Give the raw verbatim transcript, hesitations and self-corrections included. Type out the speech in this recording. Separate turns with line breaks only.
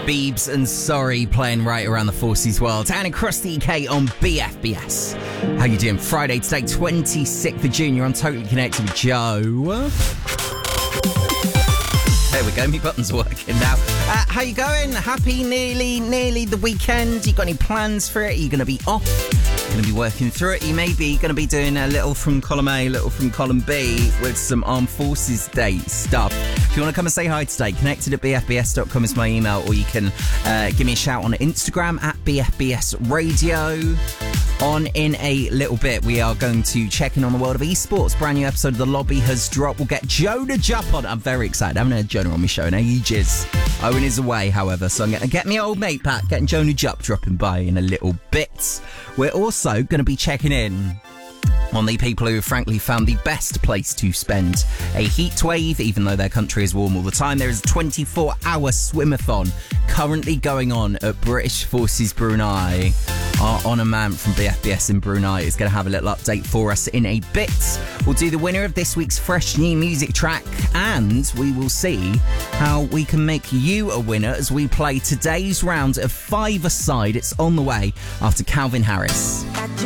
Biebs and Sorry playing right around the Forces world and across the U K on B F B S. How you doing? Friday today, twenty-sixth of June. You're on Totally Connected with Joe. There we go, my button's working now. Uh, how you going? Happy nearly, nearly the weekend. You got any plans for it? Are you going to be off? Going to be working through it? You may be going to be doing a little from column A, a little from column B with some Armed Forces Day stuff. If you want to come and say hi today, connected at b f b s dot com is my email, or you can uh, give me a shout on Instagram at b f b s radio. On in a little bit, we are going to check in on the world of esports. Brand new episode of The Lobby has dropped. We'll get Jonah Jupp on. I'm very excited. I haven't had Jonah on my show in ages. Owen is away, however, so I'm going to get my old mate back, getting Jonah Jupp dropping by in a little bit. We're also going to be checking in on the people who have frankly found the best place to spend a heat wave, even though their country is warm all the time. There is a twenty-four hour swimathon currently going on at British Forces Brunei. Our honour man from B F B S in Brunei is going to have a little update for us in a bit. We'll do the winner of this week's fresh new music track, and we will see how we can make you a winner as we play today's round of Five-A-Side. It's on the way after Calvin Harris.